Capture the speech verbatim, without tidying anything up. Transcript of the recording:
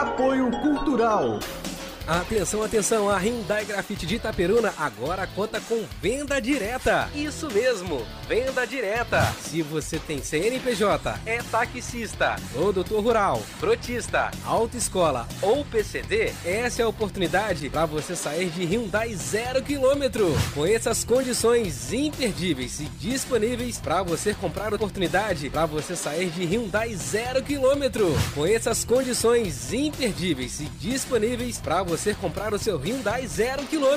Apoio Cultural. Atenção, atenção, a Hyundai Grafite de Itaperuna agora conta com venda direta. Isso mesmo, venda direta. Se você tem C N P J, é taxista, produtor rural, frotista, autoescola ou P C D, essa é a oportunidade para você sair de Hyundai zero quilômetro. Conheça as condições imperdíveis e disponíveis para você comprar a oportunidade para você sair de Hyundai zero quilômetro. Conheça as condições imperdíveis e disponíveis para você você comprar o seu Hyundai zero quilômetro.